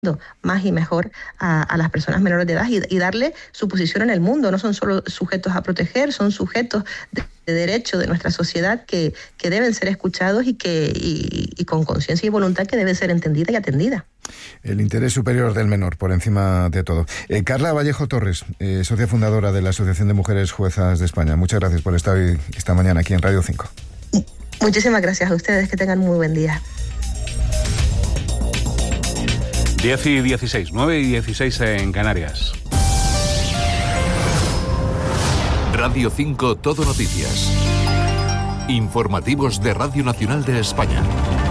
más y mejor a las personas menores de edad y darle su posición en el mundo. No son solo sujetos a proteger, son sujetos de derecho de nuestra sociedad que deben ser escuchados y con conciencia y voluntad que debe ser entendida y atendida. El interés superior del menor, por encima de todo. Carla Vallejo Torres, socia fundadora de la Asociación de Mujeres Juezas de España. Muchas gracias por estar hoy, esta mañana aquí en Radio 5. Muchísimas gracias a ustedes, que tengan muy buen día. 10 y 16, 9 y 16 en Canarias. Radio 5 Todo Noticias. Informativos de Radio Nacional de España.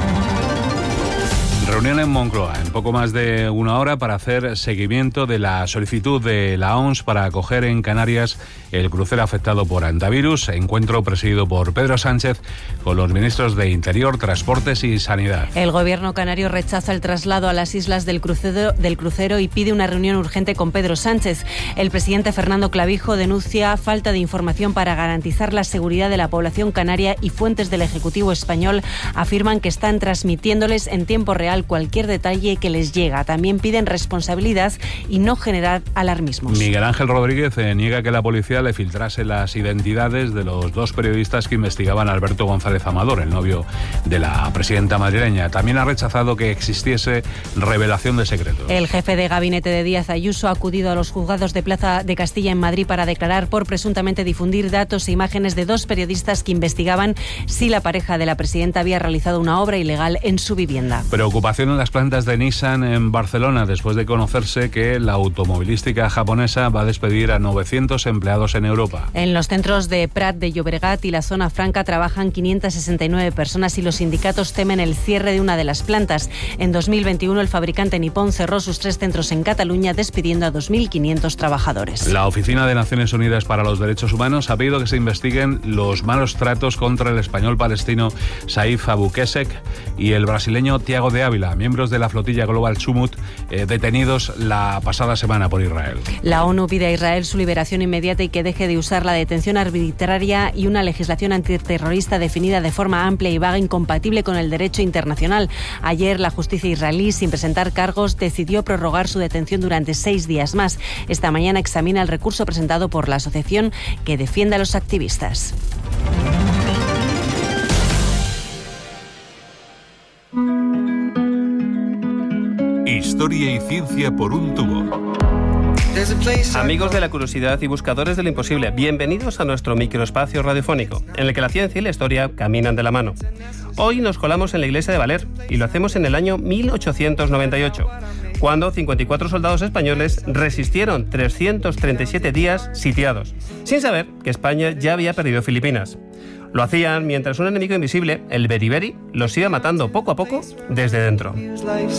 Reunión en Moncloa, en poco más de una hora, para hacer seguimiento de la solicitud de la OMS para acoger en Canarias el crucero afectado por hantavirus. Encuentro presidido por Pedro Sánchez con los ministros de Interior, Transportes y Sanidad. El gobierno canario rechaza el traslado a las islas del crucero y pide una reunión urgente con Pedro Sánchez. El presidente Fernando Clavijo denuncia falta de información para garantizar la seguridad de la población canaria y fuentes del Ejecutivo español afirman que están transmitiéndoles en tiempo real cualquier detalle que les llega. También piden responsabilidad y no generar alarmismo. Miguel Ángel Rodríguez niega que la policía le filtrase las identidades de los dos periodistas que investigaban a Alberto González Amador, el novio de la presidenta madrileña. También ha rechazado que existiese revelación de secretos. El jefe de gabinete de Díaz Ayuso ha acudido a los juzgados de Plaza de Castilla en Madrid para declarar por presuntamente difundir datos e imágenes de dos periodistas que investigaban si la pareja de la presidenta había realizado una obra ilegal en su vivienda. Preocupación en las plantas de Nissan en Barcelona después de conocerse que la automovilística japonesa va a despedir a 900 empleados en Europa. En los centros de Prat de Llobregat y la zona franca trabajan 569 personas y los sindicatos temen el cierre de una de las plantas. En 2021 el fabricante nipón cerró sus 3 centros en Cataluña despidiendo a 2.500 trabajadores. La Oficina de Naciones Unidas para los Derechos Humanos ha pedido que se investiguen los malos tratos contra el español palestino Saif Abu Kesek y el brasileño Thiago de Ávila, miembros de la flotilla Global Sumut, detenidos la pasada semana por Israel. La ONU pide a Israel su liberación inmediata y que deje de usar la detención arbitraria y una legislación antiterrorista definida de forma amplia y vaga incompatible con el derecho internacional. Ayer la justicia israelí, sin presentar cargos, decidió prorrogar su detención durante 6 días más. Esta mañana examina el recurso presentado por la asociación que defiende a los activistas. Historia y ciencia por un tubo. Amigos de la curiosidad y buscadores de lo imposible, bienvenidos a nuestro microespacio radiofónico, en el que la ciencia y la historia caminan de la mano. Hoy nos colamos en la iglesia de Valer y lo hacemos en el año 1898, cuando 54 soldados españoles resistieron 337 días sitiados, sin saber que España ya había perdido Filipinas. Lo hacían mientras un enemigo invisible, el beriberi, los iba matando poco a poco desde dentro.